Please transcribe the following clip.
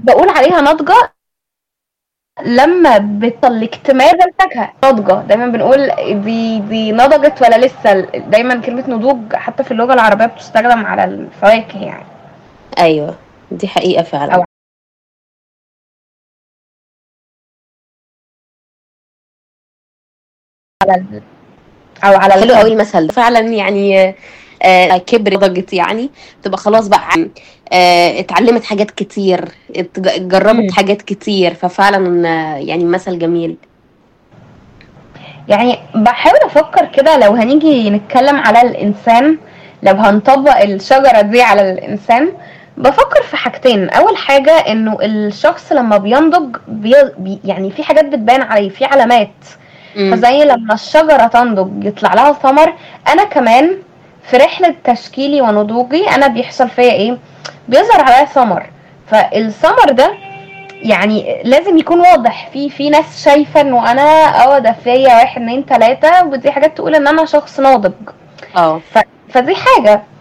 بقول عليها ناضجة لما بتطل اكتمال الفاكهة ناضجة. دايما بنقول دي نضجت ولا لسه. دايما كلمة نضوج حتى في اللغة العربية بتستخدم على الفواكه يعني، ايوه دي حقيقة او فعلا. على او على حلو قوي الحب. المثل ده فعلا يعني. كبر ضجت يعني، تبقى خلاص بقى اتعلمت حاجات كتير، جربت مم. حاجات كتير، ففعلا يعني مثل جميل. يعني بحاول افكر كده لو هنيجي نتكلم على الانسان، لو هنطبق الشجرة دي على الانسان، بفكر في حاجتين. اول حاجة انه الشخص لما بينضج يعني في حاجات بتبان عليه، في علامات. امم. فزي لما الشجرة تنضج يطلع لها ثمر، انا كمان في رحلة تشكيلي ونضوجي انا بيحصل فيا ايه؟ بيظهر عليا ثمر. فالثمر ده يعني لازم يكون واضح. في ناس شايفة انه انا ده فيا 1 2 3، ودي حاجات تقول ان انا شخص ناضج. اه. ف... فدي حاجة.